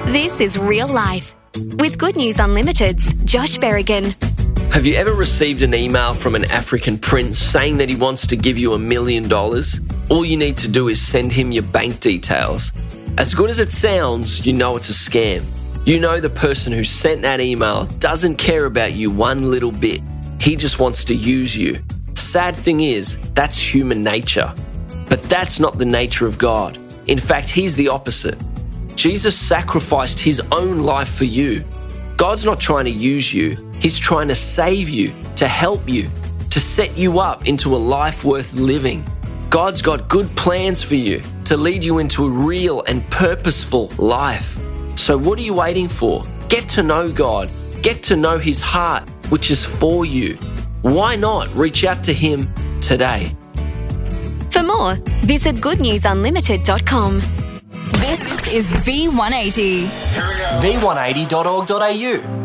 This is Real Life with Good News Unlimited's Josh Berrigan. Have you ever received an email from an African prince saying that he wants to give you $1 million? All you need to do is send him your bank details. As good as it sounds, you know it's a scam. You know the person who sent that email doesn't care about you one little bit. He just wants to use you. Sad thing is, that's human nature. But that's not the nature of God. In fact, He's the opposite. Jesus sacrificed His own life for you. God's not trying to use you. He's trying to save you, to help you, to set you up into a life worth living. God's got good plans for you to lead you into a real and purposeful life. So what are you waiting for? Get to know God. Get to know His heart, which is for you. Why not reach out to Him today? For more, visit goodnewsunlimited.com. This is V180. V180.org.au.